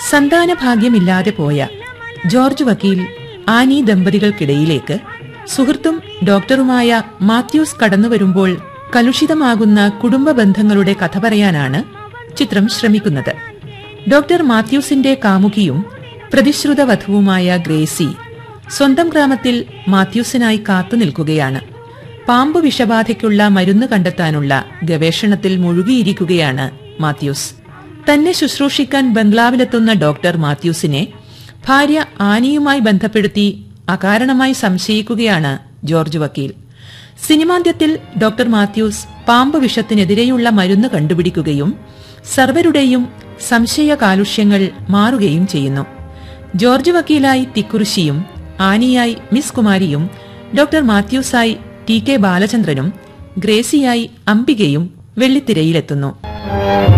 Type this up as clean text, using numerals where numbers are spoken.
സന്താനഭാഗ്യമില്ലാതെ പോയ ജോർജ് വക്കീൽ ആനി ദമ്പതികൾക്കിടയിലേക്ക് സുഹൃത്തും ഡോക്ടറുമായ മാത്യൂസ് കടന്നുവരുമ്പോൾ കലുഷിതമാകുന്ന കുടുംബ ബന്ധങ്ങളുടെ കഥ പറയാനാണ് ചിത്രം ശ്രമിക്കുന്നത്. ഡോക്ടർ മാത്യൂസിന്റെ കാമുകിയും പ്രതിശ്രുത വധുവുമായ ഗ്രേസി സ്വന്തം ഗ്രാമത്തിൽ മാത്യൂസിനായി കാത്തുനിൽക്കുകയാണ്. പാമ്പ് വിഷബാധയ്ക്കുള്ള മരുന്ന് കണ്ടെത്താനുള്ള ഗവേഷണത്തിൽ മുഴുകിയിരിക്കുകയാണ് മാത്യൂസ്. തന്നെ ശുശ്രൂഷിക്കാൻ ബംഗ്ലാവിലെത്തുന്ന ഡോക്ടർ മാത്യൂസിനെ ഭാര്യ ആനിയുമായി ബന്ധപ്പെടുത്തി അകാരണമായി സംശയിക്കുകയാണ് ജോർജ് വക്കീൽ. സിനിമാന്ത്യത്തിൽ ഡോക്ടർ മാത്യൂസ് പാമ്പ് വിഷത്തിനെതിരെയുള്ള മരുന്ന് കണ്ടുപിടിക്കുകയും സർവരുടെയും സംശയ കാലുഷ്യങ്ങൾ മാറുകയും ചെയ്യുന്നു. George വക്കീലായി തിക്കുറിശിയും ആനിയായി miss കുമാരിയും doctor മാത്യൂസായി T K ബാലചന്ദ്രനും ഗ്രേസിയായി അംബികയും വെള്ളിത്തിരയിലെത്തുന്നു.